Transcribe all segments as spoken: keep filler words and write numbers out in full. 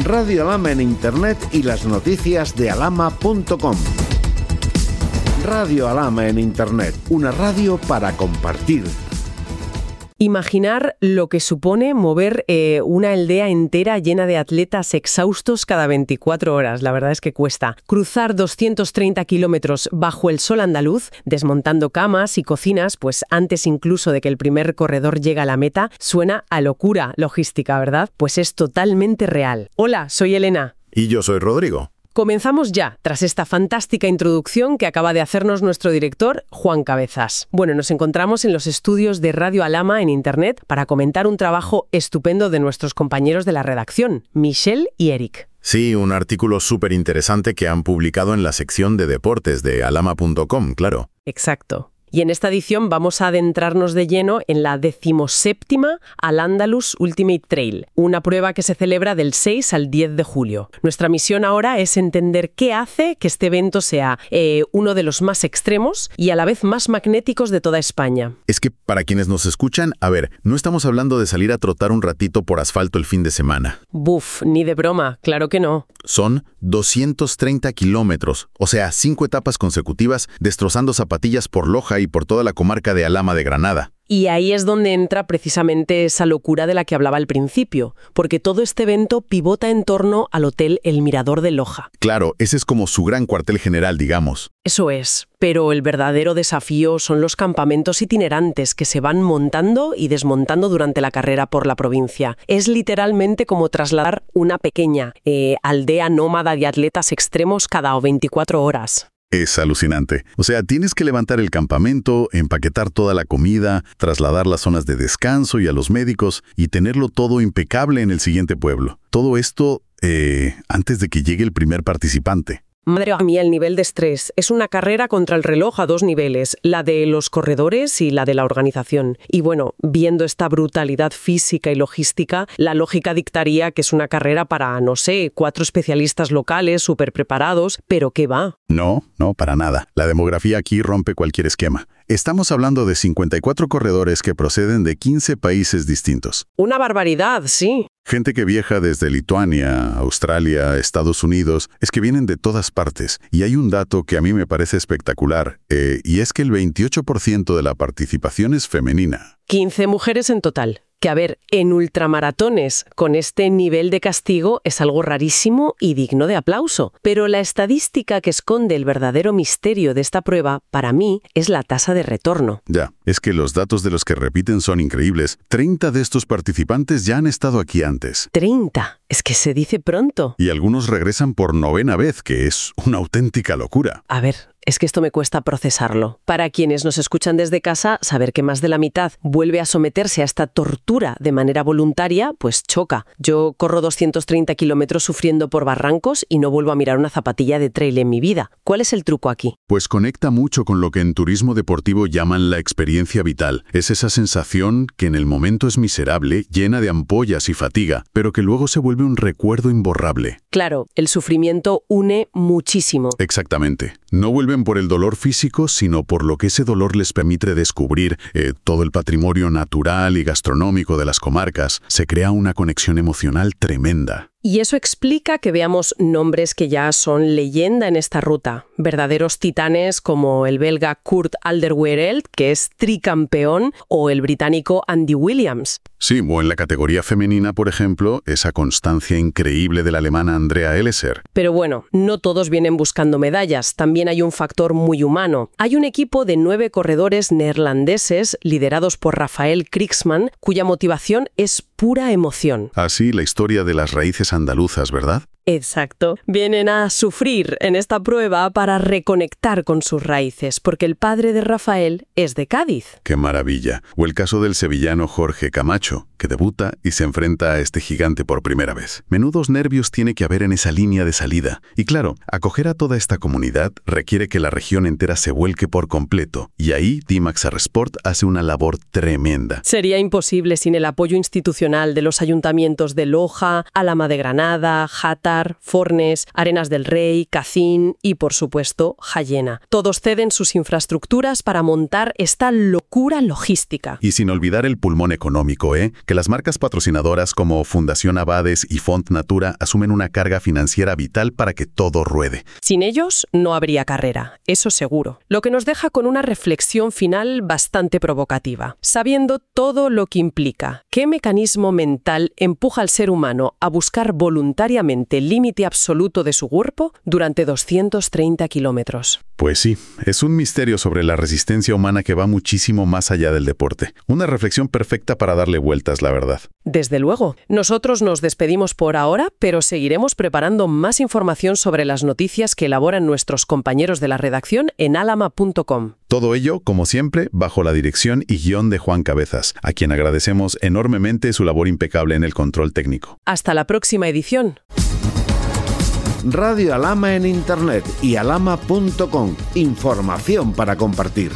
Radio Alhama en Internet y las noticias de alhama punto com. Radio Alhama en Internet, una radio para compartir. Imaginar lo que supone mover eh, una aldea entera llena de atletas exhaustos cada veinticuatro horas. La verdad es que cuesta. Cruzar doscientos treinta kilómetros bajo el sol andaluz, desmontando camas y cocinas, pues antes incluso de que el primer corredor llegue a la meta, suena a locura logística, ¿verdad? Pues es totalmente real. Hola, soy Elena. Y yo soy Rodrigo. Comenzamos ya, tras esta fantástica introducción que acaba de hacernos nuestro director, Juan Cabezas. Bueno, nos encontramos en los estudios de Radio Alhama en Internet para comentar un trabajo estupendo de nuestros compañeros de la redacción, Michelle y Eric. Sí, un artículo súper interesante que han publicado en la sección de deportes de alhama punto com, claro. Exacto. Y en esta edición vamos a adentrarnos de lleno en la decimoséptima Al-Andalus Ultimate Trail, una prueba que se celebra del seis al diez de julio. Nuestra misión ahora es entender qué hace que este evento sea eh, uno de los más extremos y a la vez más magnéticos de toda España. Es que para quienes nos escuchan, a ver, no estamos hablando de salir a trotar un ratito por asfalto el fin de semana. Buf, ni de broma, claro que no. Son doscientos treinta kilómetros, o sea, cinco etapas consecutivas destrozando zapatillas por Loja y por toda la comarca de Alhama de Granada. Y ahí es donde entra precisamente esa locura de la que hablaba al principio, porque todo este evento pivota en torno al Hotel El Mirador de Loja. Claro, ese es como su gran cuartel general, digamos. Eso es, pero el verdadero desafío son los campamentos itinerantes que se van montando y desmontando durante la carrera por la provincia. Es literalmente como trasladar una pequeña eh, aldea nómada de atletas extremos cada veinticuatro horas. Es alucinante. O sea, tienes que levantar el campamento, empaquetar toda la comida, trasladar las zonas de descanso y a los médicos y tenerlo todo impecable en el siguiente pueblo. Todo esto eh, antes de que llegue el primer participante. Madre mía, el nivel de estrés. Es una carrera contra el reloj a dos niveles, la de los corredores y la de la organización. Y bueno, viendo esta brutalidad física y logística, la lógica dictaría que es una carrera para, no sé, cuatro especialistas locales súper preparados, pero ¿qué va? No, no, para nada. La demografía aquí rompe cualquier esquema. Estamos hablando de cincuenta y cuatro corredores que proceden de quince países distintos. Una barbaridad, sí. Gente que viaja desde Lituania, Australia, Estados Unidos, es que vienen de todas partes. Y hay un dato que a mí me parece espectacular, eh, y es que el veintiocho por ciento de la participación es femenina. quince mujeres en total. Que a ver, en ultramaratones, con este nivel de castigo, es algo rarísimo y digno de aplauso. Pero la estadística que esconde el verdadero misterio de esta prueba, para mí, es la tasa de retorno. Ya, es que los datos de los que repiten son increíbles. treinta de estos participantes ya han estado aquí antes. ¿treinta? Es que se dice pronto. Y algunos regresan por novena vez, que es una auténtica locura. A ver, es que esto me cuesta procesarlo. Para quienes nos escuchan desde casa, saber que más de la mitad vuelve a someterse a esta tortura de manera voluntaria, pues choca. Yo corro doscientos treinta kilómetros sufriendo por barrancos y no vuelvo a mirar una zapatilla de trail en mi vida. ¿Cuál es el truco aquí? Pues conecta mucho con lo que en turismo deportivo llaman la experiencia vital. Es esa sensación que en el momento es miserable, llena de ampollas y fatiga, pero que luego se vuelve un recuerdo imborrable. Claro, el sufrimiento une muchísimo. Exactamente. No vuelven por el dolor físico, sino por lo que ese dolor les permite descubrir eh, todo el patrimonio natural y gastronómico de las comarcas. Se crea una conexión emocional tremenda. Y eso explica que veamos nombres que ya son leyenda en esta ruta. Verdaderos titanes como el belga Kurt Alderweireld, que es tricampeón, o el británico Andy Williams. Sí, o en la categoría femenina, por ejemplo, esa constancia increíble de la alemana Andrea Elleser. Pero bueno, no todos vienen buscando medallas. También hay un factor muy humano. Hay un equipo de nueve corredores neerlandeses liderados por Rafael Kriksman, cuya motivación es pura emoción. Así, la historia de las raíces andaluzas, ¿verdad? Exacto. Vienen a sufrir en esta prueba para reconectar con sus raíces, porque el padre de Rafael es de Cádiz. ¡Qué maravilla! O el caso del sevillano Jorge Camacho, que debuta y se enfrenta a este gigante por primera vez. Menudos nervios tiene que haber en esa línea de salida. Y claro, acoger a toda esta comunidad requiere que la región entera se vuelque por completo. Y ahí D-Max Arresport hace una labor tremenda. Sería imposible sin el apoyo institucional de los ayuntamientos de Loja, Alhama de Granada, Játar, Fornes, Arenas del Rey, Cacín y, por supuesto, Jayena. Todos ceden sus infraestructuras para montar esta locura logística. Y sin olvidar el pulmón económico, ¿eh? que las marcas patrocinadoras como Fundación Abades y Font Natura asumen una carga financiera vital para que todo ruede. Sin ellos no habría carrera, eso seguro. Lo que nos deja con una reflexión final bastante provocativa. Sabiendo todo lo que implica, ¿qué mecanismo mental empuja al ser humano a buscar voluntariamente el límite absoluto de su cuerpo durante doscientos treinta kilómetros? Pues sí, es un misterio sobre la resistencia humana que va muchísimo más allá del deporte. Una reflexión perfecta para darle vueltas, la verdad. Desde luego. Nosotros nos despedimos por ahora, pero seguiremos preparando más información sobre las noticias que elaboran nuestros compañeros de la redacción en alama punto com. Todo ello, como siempre, bajo la dirección y guión de Juan Cabezas, a quien agradecemos enormemente su labor impecable en el control técnico. Hasta la próxima edición. Radio Alama en Internet y alama punto com. Información para compartir.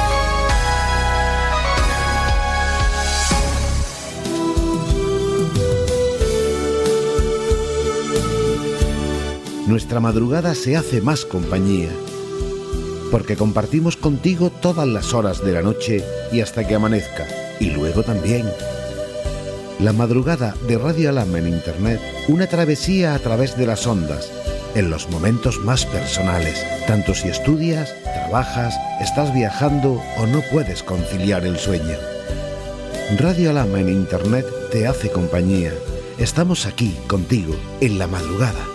Nuestra madrugada se hace más compañía, porque compartimos contigo todas las horas de la noche y hasta que amanezca, y luego también. La madrugada de Radio Alama en Internet, una travesía a través de las ondas, en los momentos más personales, tanto si estudias, trabajas, estás viajando o no puedes conciliar el sueño. Radio Alama en Internet te hace compañía. Estamos aquí contigo en la madrugada.